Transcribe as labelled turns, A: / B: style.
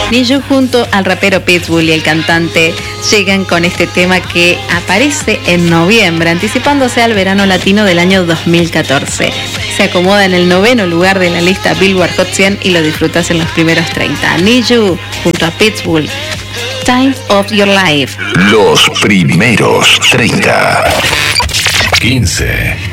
A: Need You junto al rapero Pitbull y el cantante llegan con este tema que aparece en noviembre, anticipándose al verano latino del año 2014. Se acomoda en el 9º lugar de la lista Billboard Hot 100 y lo disfrutas en los primeros 30. Need You junto a Pitbull, Time of Your Life.
B: Los primeros 30. 15.